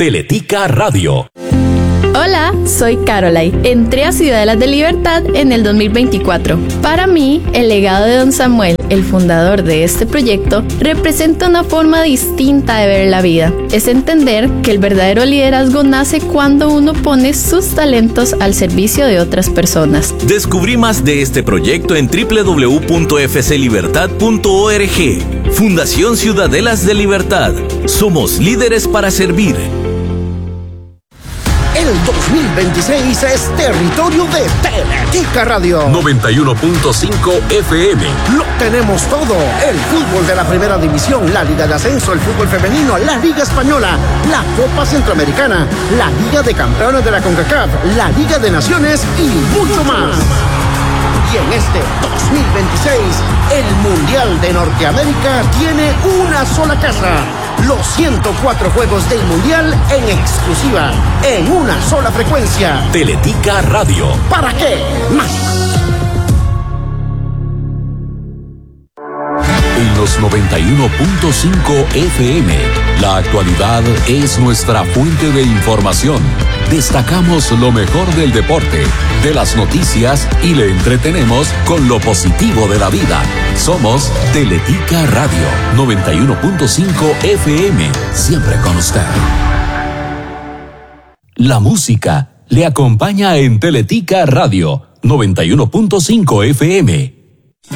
Teletica Radio. Hola, soy Caroline. Entré a Ciudadelas de Libertad en el 2024. Para mí, el legado de Don Samuel, el fundador de este proyecto, representa una forma distinta de ver la vida. Es entender que el verdadero liderazgo nace cuando uno pone sus talentos al servicio de otras personas. Descubrí más de este proyecto en www.fclibertad.org. Fundación Ciudadelas de Libertad. Somos líderes para servir. El 2026 es territorio de Teletica Radio. 91.5 FM. Lo tenemos todo. El fútbol de la primera división, la Liga de Ascenso, el fútbol femenino, la Liga Española, la Copa Centroamericana, la Liga de Campeones de la CONCACAF, la Liga de Naciones y mucho más. Y en este 2026, el Mundial de Norteamérica tiene una sola casa. Los 104 juegos del Mundial en exclusiva, en una sola frecuencia. Teletica Radio. ¿Para qué más? En los 91.5 FM, la actualidad es nuestra fuente de información. Destacamos lo mejor del deporte, de las noticias y le entretenemos con lo positivo de la vida. Somos Teletica Radio, 91.5 FM, siempre con usted. La música le acompaña en Teletica Radio, 91.5 FM.